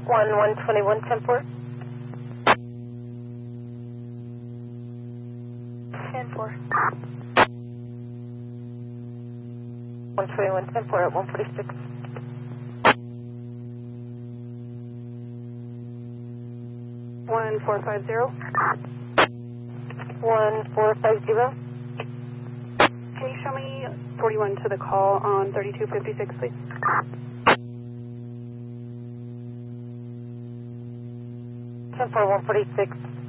121, 10-4. 10-4. 121, 10-4 at 146. 1450. 1450. Can you show me 41 to the call on 3256, please? 10-4, 146.